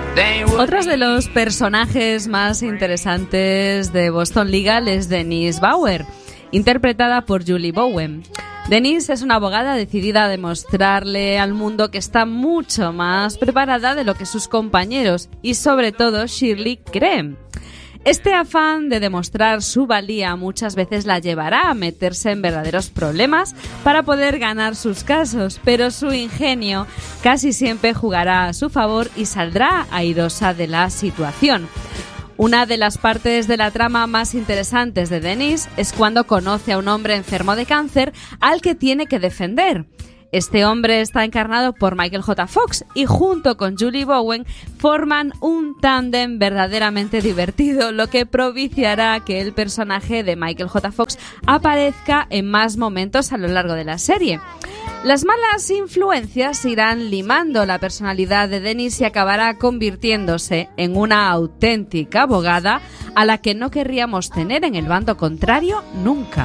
Otros de los personajes más interesantes de Boston Legal es Denise Bauer, interpretada por Julie Bowen. Denise es una abogada decidida a demostrarle al mundo que está mucho más preparada de lo que sus compañeros y sobre todo Shirley creen. Este afán de demostrar su valía muchas veces la llevará a meterse en verdaderos problemas para poder ganar sus casos, pero su ingenio casi siempre jugará a su favor y saldrá airosa de la situación. Una de las partes de la trama más interesantes de Denise es cuando conoce a un hombre enfermo de cáncer al que tiene que defender. Este hombre está encarnado por Michael J. Fox y junto con Julie Bowen forman un tándem verdaderamente divertido, lo que propiciará que el personaje de Michael J. Fox aparezca en más momentos a lo largo de la serie. Las malas influencias irán limando la personalidad de Denise y acabará convirtiéndose en una auténtica abogada a la que no querríamos tener en el bando contrario nunca.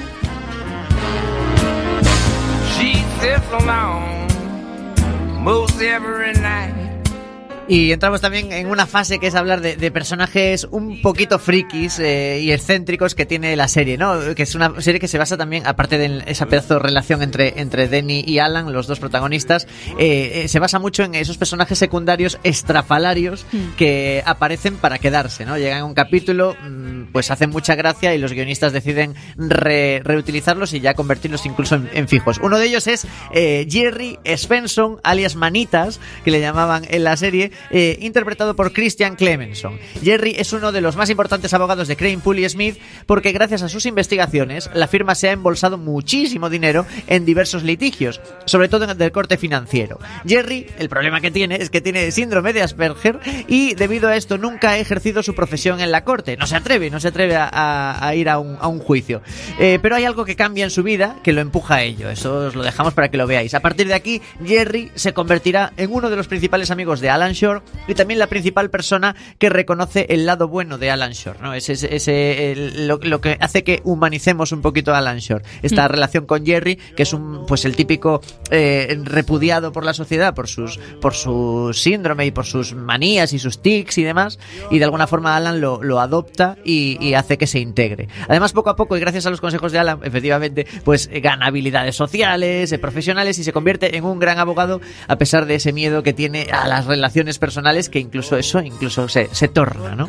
Y entramos también en una fase que es hablar de personajes un poquito frikis y excéntricos que tiene la serie, ¿no? Que es una serie que se basa también, aparte de esa pedazo de relación entre Denny y Alan, los dos protagonistas, se basa mucho en esos personajes secundarios estrafalarios que aparecen para quedarse, ¿no? Llegan a un capítulo, pues hacen mucha gracia y los guionistas deciden reutilizarlos y ya convertirlos incluso en fijos. Uno de ellos es Jerry Svensson, alias Manitas, que le llamaban en la serie, interpretado por Christian Clemenson. Jerry es uno de los más importantes abogados de Crane, Poole y Smith porque gracias a sus investigaciones la firma se ha embolsado muchísimo dinero en diversos litigios, sobre todo del corte financiero. Jerry, el problema que tiene es que tiene síndrome de Asperger y debido a esto nunca ha ejercido su profesión en la corte. No se atreve a ir a un juicio. Pero hay algo que cambia en su vida que lo empuja a ello. Eso os lo dejamos para que lo veáis. A partir de aquí, Jerry se convertirá en uno de los principales amigos de Alan Shore y también la principal persona que reconoce el lado bueno de Alan Shore, ¿no? Lo que hace que humanicemos un poquito a Alan Shore. Esta relación con Jerry, que es el típico repudiado por la sociedad por su síndrome y por sus manías y sus tics y demás, y de alguna forma Alan lo adopta y hace que se integre. Además, poco a poco y gracias a los consejos de Alan, efectivamente, pues gana habilidades sociales, profesionales y se convierte en un gran abogado a pesar de ese miedo que tiene a las relaciones personales, que incluso se torna, ¿no?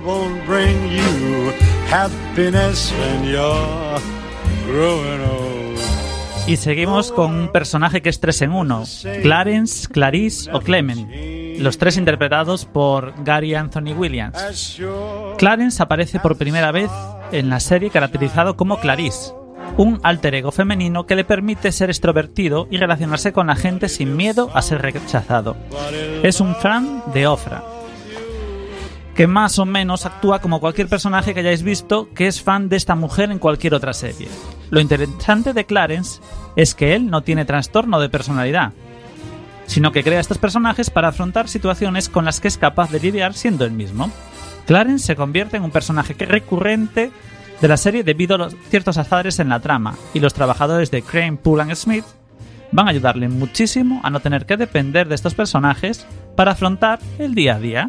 Y seguimos con un personaje que es 3 en 1, Clarence, Clarice o Clement, los tres interpretados por Gary Anthony Williams. Clarence aparece por primera vez en la serie caracterizado como Clarice, un alter ego femenino que le permite ser extrovertido y relacionarse con la gente sin miedo a ser rechazado. Es un fan de Ofra, que más o menos actúa como cualquier personaje que hayáis visto que es fan de esta mujer en cualquier otra serie. Lo interesante de Clarence es que él no tiene trastorno de personalidad, sino que crea estos personajes para afrontar situaciones con las que es capaz de lidiar siendo él mismo. Clarence se convierte en un personaje recurrente de la serie debido a ciertos azares en la trama, y los trabajadores de Crane, Poole y Smith van a ayudarle muchísimo a no tener que depender de estos personajes para afrontar el día a día.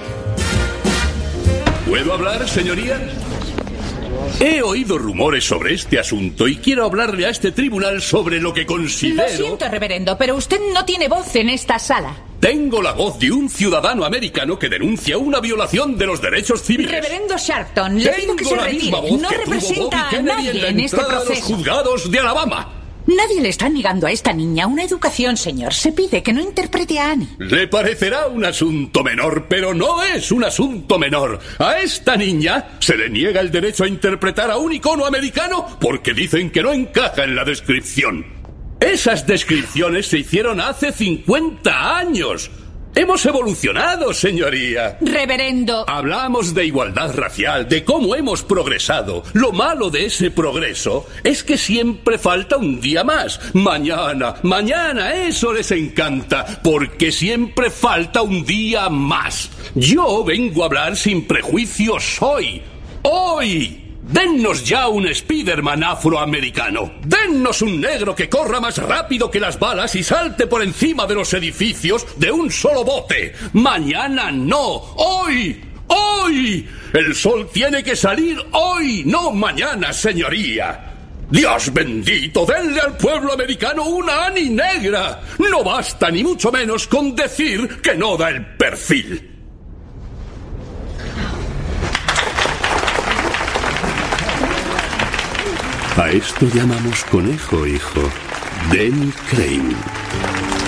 ¿Puedo hablar, señorías? He oído rumores sobre este asunto y quiero hablarle a este tribunal sobre lo que considero... Lo siento, reverendo, pero usted no tiene voz en esta sala. Tengo la voz de un ciudadano americano que denuncia una violación de los derechos civiles. Reverendo Sharpton, le pido que se retire. No representa a nadie en este proceso. De los juzgados de Alabama. Nadie le está negando a esta niña una educación, señor. Se pide que no interprete a Annie. Le parecerá un asunto menor, pero no es un asunto menor. A esta niña se le niega el derecho a interpretar a un icono americano porque dicen que no encaja en la descripción. Esas descripciones se hicieron hace 50 años. Hemos evolucionado, señoría. Reverendo. Hablamos de igualdad racial, de cómo hemos progresado. Lo malo de ese progreso es que siempre falta un día más. Mañana, eso les encanta, porque siempre falta un día más. Yo vengo a hablar sin prejuicios hoy. Dennos ya un Spider-Man afroamericano. Dennos un negro que corra más rápido que las balas y salte por encima de los edificios de un solo bote. Mañana no, hoy. ¡Hoy! El sol tiene que salir hoy, no mañana, señoría. Dios bendito, denle al pueblo americano una Annie negra. No basta ni mucho menos con decir que no da el perfil. A esto llamamos conejo, hijo. Denny Crane.